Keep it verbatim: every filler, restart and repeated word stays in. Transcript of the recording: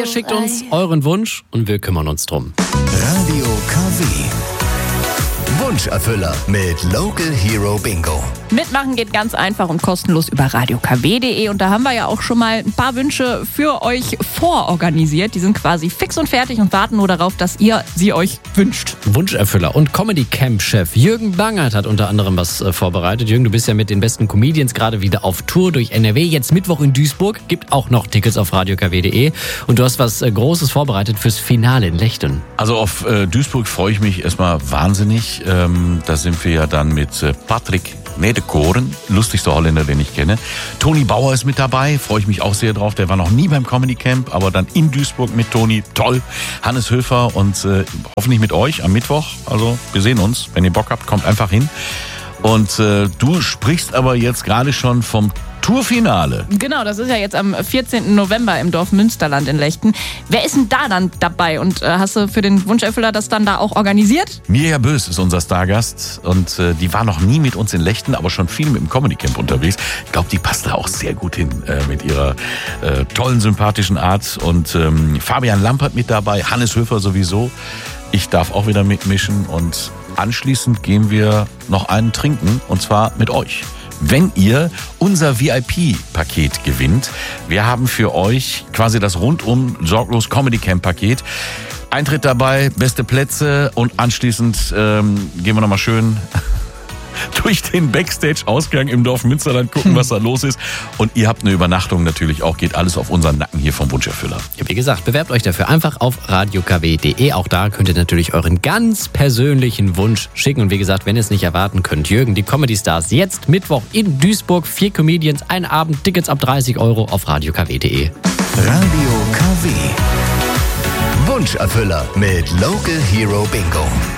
schickt uns euren Wunsch und wir kümmern uns drum. Radio K W. Wunscherfüller mit Local Hero Bingo. Mitmachen geht ganz einfach und kostenlos über radio k w punkt d e und da haben wir ja auch schon mal ein paar Wünsche für euch vororganisiert. Die sind quasi fix und fertig und warten nur darauf, dass ihr sie euch wünscht. Wunscherfüller und Comedy-Camp-Chef Jürgen Bangert hat unter anderem was äh, vorbereitet. Jürgen, du bist ja mit den besten Comedians gerade wieder auf Tour durch N R W. Jetzt Mittwoch in Duisburg. Gibt auch noch Tickets auf radio k w punkt d e. Und du hast was äh, Großes vorbereitet fürs Finale in Lechten. Also auf äh, Duisburg freue ich mich erstmal wahnsinnig. Ähm, da sind wir ja dann mit äh, Patrick Nedekoren, lustigster Holländer, den ich kenne. Toni Bauer ist mit dabei, freue ich mich auch sehr drauf. Der war noch nie beim Comedy Camp, aber dann in Duisburg mit Toni, toll. Hannes Höfer und äh, hoffentlich mit euch am Mittwoch. Also wir sehen uns, wenn ihr Bock habt, kommt einfach hin. Und äh, du sprichst aber jetzt gerade schon vom Tourfinale. Genau, das ist ja jetzt am vierzehnten November im Dorf Münsterland in Lechten. Wer ist denn da dann dabei? Und äh, hast du für den Wunscherfüller das dann da auch organisiert? Mirja Bös ist unser Stargast und äh, die war noch nie mit uns in Lechten, aber schon viel mit dem Comedy Camp unterwegs. Ich glaube, die passt da auch sehr gut hin äh, mit ihrer äh, tollen, sympathischen Art. Und ähm, Fabian Lampert mit dabei, Hannes Höfer sowieso. Ich darf auch wieder mitmischen und anschließend gehen wir noch einen trinken und zwar mit euch. Wenn ihr unser V I P-Paket gewinnt, wir haben für euch quasi das rundum sorglos Comedy Camp Paket. Eintritt dabei, beste Plätze und anschließend ähm, gehen wir nochmal schön durch den Backstage-Ausgang im Dorf Münsterland gucken, was da los ist. Und ihr habt eine Übernachtung natürlich auch, geht alles auf unseren Nacken hier vom Wunscherfüller. Ja, wie gesagt, bewerbt euch dafür einfach auf radio k w punkt d e. Auch da könnt ihr natürlich euren ganz persönlichen Wunsch schicken. Und wie gesagt, wenn ihr es nicht erwarten könnt, Jürgen, die Comedy Stars, jetzt Mittwoch in Duisburg, vier Comedians, ein Abend, Tickets ab dreißig Euro auf radio k w punkt d e. Radio K W. Wunscherfüller mit Local Hero Bingo.